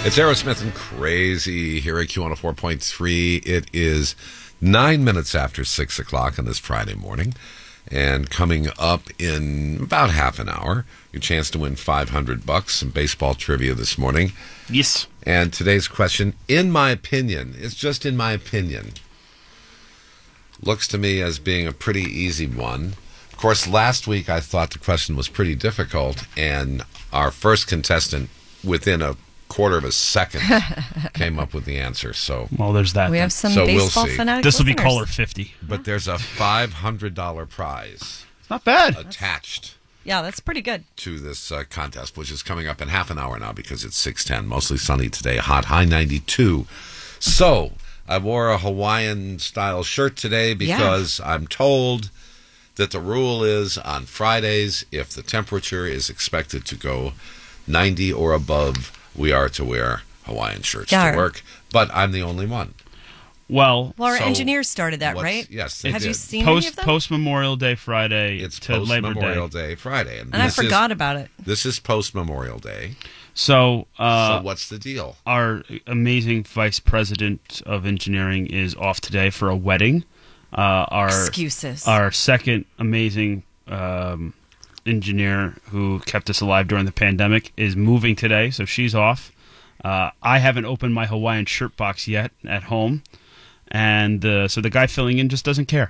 It's Aerosmith and Crazy here at Q104.3. It is 9 minutes after 6 o'clock on this Friday morning. And coming up in about half an hour, your chance to win $500, some baseball trivia this morning. Yes. And today's question, in my opinion, it's just in my opinion, looks to me as being a pretty easy one. Of course, last week I thought the question was pretty difficult, and our first contestant, within a quarter of a second, came up with the answer. So, well, there's that. We have some So baseball we'll see. fanatic This will be listeners. caller 50. but there's a $500 prize It's not bad. attached Yeah, that's pretty good. to this contest, which is coming up in half an hour now because it's 6:10. Mostly sunny today, hot, high 92. So I wore a Hawaiian-style shirt today because I'm told that the rule is on Fridays, if the temperature is expected to go 90 or above, we are to wear Hawaiian shirts Yeah. to work. But I'm the only one. Well, Well, our So engineers started that, What's- right? Yes, they Have did. you seen any of them? post Memorial Day Friday It's to Labor post-Memorial Day. Day Friday. And I this is- forgot about it. This is post-Memorial Day. So, So what's the deal? our amazing vice president of engineering is off today for a wedding. Excuses. Our second amazing engineer who kept us alive during the pandemic is moving today, so she's off. I haven't opened my Hawaiian shirt box yet at home, and so the guy filling in just doesn't care.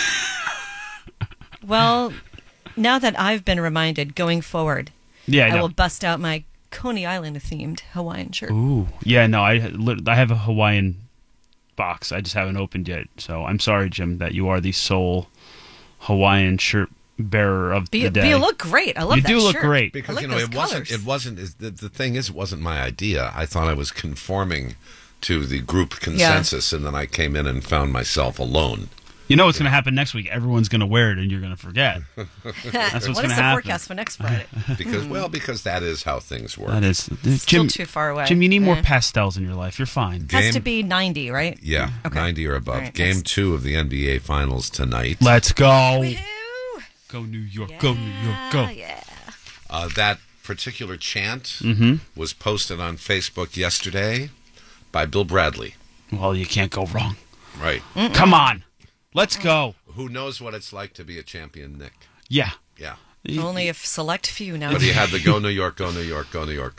Well, now that I've been reminded, going forward, Yeah, I I know. will bust out my Coney Island-themed Hawaiian shirt. Ooh, yeah, no, I have a Hawaiian box. I just haven't opened yet. So I'm sorry, Jim, that you are the sole Hawaiian shirt bearer of the day. But you look great. I love You that do look shirt. great. Because I like you know those colors. it wasn't the thing is it wasn't my idea. I thought I was conforming to the group consensus, and then I came in and found myself alone. You know what's going to happen next week? Everyone's going to wear it, and you're going to forget. That's what's What going is to the happen. forecast for next Friday? Because that is how things work. That is, Still Jim. too far away. Jim, you need more Eh. pastels in your life. You're fine. Has Game- to be 90, right? Yeah, Okay. 90 or above. All right, Game nice. 2 of the NBA Finals tonight. Let's go. Woohoo! Go New York. Go New York. Go. Yeah. That particular chant Mm-hmm. was posted on Facebook yesterday by Bill Bradley. Well, you can't go wrong. Right. Come on. Let's go. Who knows what it's like to be a champion, Nick? Yeah. Yeah. Only a select few now. But he had the Go New York, Go New York, Go New York,